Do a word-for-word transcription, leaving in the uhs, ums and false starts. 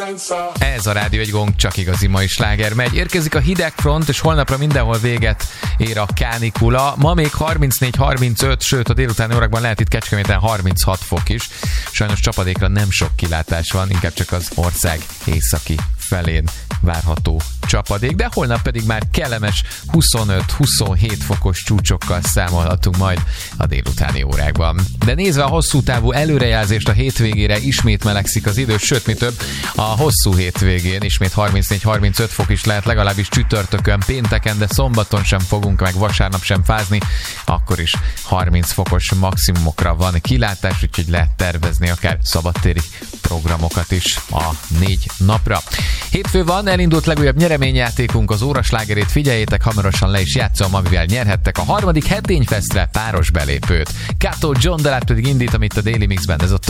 Ez a Rádió egy Gong, csak igazi mai sláger megy. Érkezik a hidegfront, és holnapra mindenhol véget ér a kánikula. Ma még harmincnégy harmincöt, sőt a délutáni órákban lehet itt Kecskeméten harminchat fok is. Sajnos csapadékra nem sok kilátás van, inkább csak az ország északi felén várható csapadék, de holnap pedig már kellemes huszonöt-huszonhét fokos csúcsokkal számolhatunk majd a délutáni órákban. De nézve a hosszú távú előrejelzést a hétvégére, ismét melegszik az idő, sőt mi több, a hosszú hétvégén ismét harmincnégy harmincöt fok is lehet, legalábbis csütörtökön, pénteken, de szombaton sem fogunk, meg vasárnap sem fázni, akkor is harminc fokos maximumokra van kilátás, úgyhogy lehet tervezni akár szabadtéri programokat is a négy napra. Hétfő van, elindult legújabb nyereményjátékunk, az óraslágerét figyeljétek, hamarosan le is játszom, amivel nyerhettek a harmadik Hetényfestre páros belépőt. Kato John Delát pedig indítom itt a Daily Mixben, ez a